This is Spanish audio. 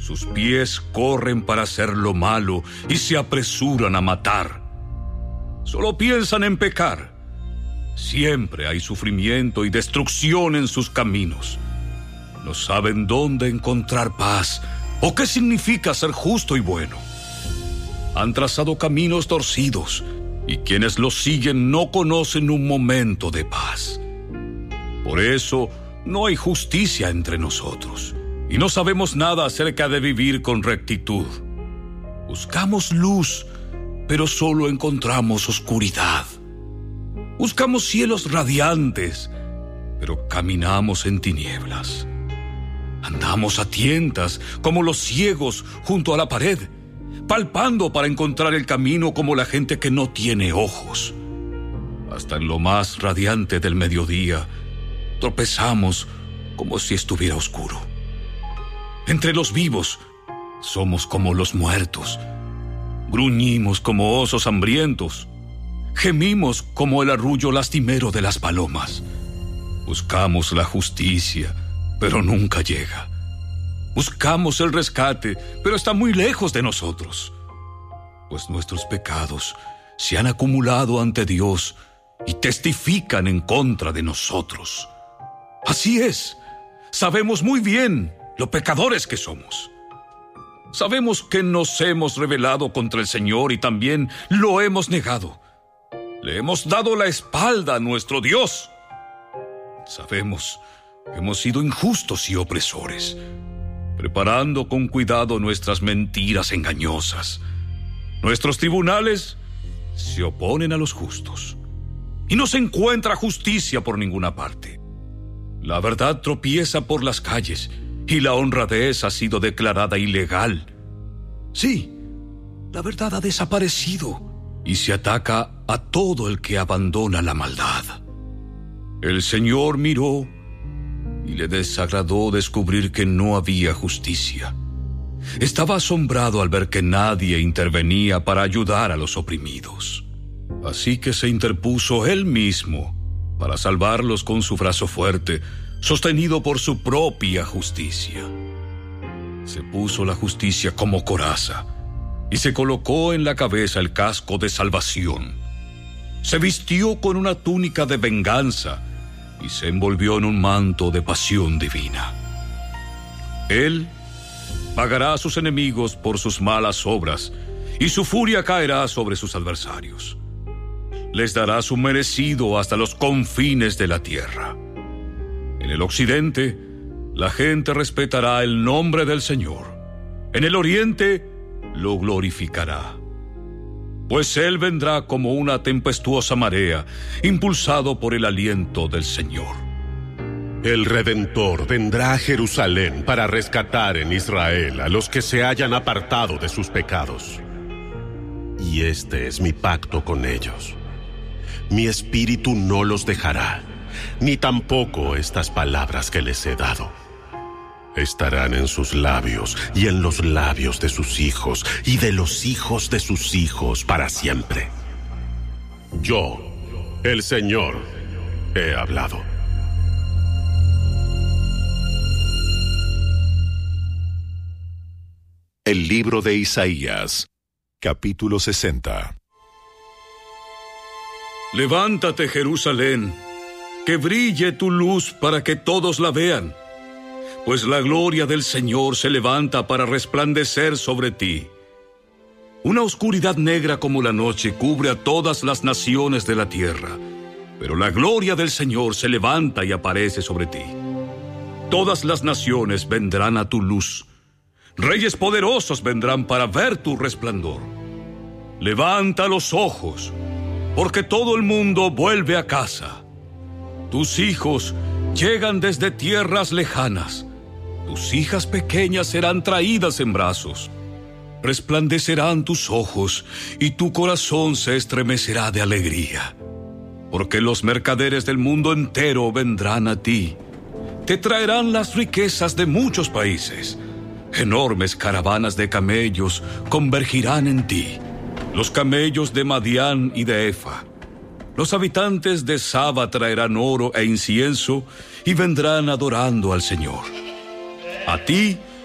Sus pies corren para hacer lo malo y se apresuran a matar. Solo piensan en pecar. Siempre hay sufrimiento y destrucción en sus caminos. No saben dónde encontrar paz o qué significa ser justo y bueno. Han trazado caminos torcidos y quienes los siguen no conocen un momento de paz. Por eso no hay justicia entre nosotros y no sabemos nada acerca de vivir con rectitud. Buscamos luz, pero solo encontramos oscuridad. Buscamos cielos radiantes, pero caminamos en tinieblas. Andamos a tientas como los ciegos junto a la pared, palpando para encontrar el camino como la gente que no tiene ojos. Hasta en lo más radiante del mediodía, tropezamos como si estuviera oscuro. Entre los vivos, somos como los muertos. Gruñimos como osos hambrientos. Gemimos como el arrullo lastimero de las palomas. Buscamos la justicia, pero nunca llega. Buscamos el rescate, pero está muy lejos de nosotros. Pues nuestros pecados se han acumulado ante Dios y testifican en contra de nosotros. Así es, sabemos muy bien lo pecadores que somos. Sabemos que nos hemos rebelado contra el Señor y también lo hemos negado. Le hemos dado la espalda a nuestro Dios. Sabemos que hemos sido injustos y opresores, preparando con cuidado nuestras mentiras engañosas. Nuestros tribunales se oponen a los justos y no se encuentra justicia por ninguna parte. La verdad tropieza por las calles y la honradez ha sido declarada ilegal. Sí, la verdad ha desaparecido y se ataca a todo el que abandona la maldad. El Señor miró y le desagradó descubrir que no había justicia. Estaba asombrado al ver que nadie intervenía para ayudar a los oprimidos. Así que se interpuso él mismo para salvarlos con su brazo fuerte, sostenido por su propia justicia. Se puso la justicia como coraza y se colocó en la cabeza el casco de salvación. Se vistió con una túnica de venganza y se envolvió en un manto de pasión divina. Él pagará a sus enemigos por sus malas obras y su furia caerá sobre sus adversarios. Les dará su merecido hasta los confines de la tierra. En el occidente, la gente respetará el nombre del Señor. En el oriente, lo glorificará. Pues Él vendrá como una tempestuosa marea, impulsado por el aliento del Señor. El Redentor vendrá a Jerusalén para rescatar en Israel a los que se hayan apartado de sus pecados. Y este es mi pacto con ellos. Mi espíritu no los dejará, ni tampoco estas palabras que les he dado. Estarán en sus labios y en los labios de sus hijos y de los hijos de sus hijos para siempre. Yo, el Señor, he hablado. El libro de Isaías, capítulo 60. Levántate, Jerusalén, que brille tu luz para que todos la vean. Pues la gloria del Señor se levanta para resplandecer sobre ti. Una oscuridad negra como la noche cubre a todas las naciones de la tierra, pero la gloria del Señor se levanta y aparece sobre ti. Todas las naciones vendrán a tu luz. Reyes poderosos vendrán para ver tu resplandor. Levanta los ojos, porque todo el mundo vuelve a casa. Tus hijos llegan desde tierras lejanas. Tus hijas pequeñas serán traídas en brazos. Resplandecerán tus ojos y tu corazón se estremecerá de alegría. Porque los mercaderes del mundo entero vendrán a ti. Te traerán las riquezas de muchos países. Enormes caravanas de camellos convergirán en ti. Los camellos de Madián y de Efa. Los habitantes de Saba traerán oro e incienso y vendrán adorando al Señor. A ti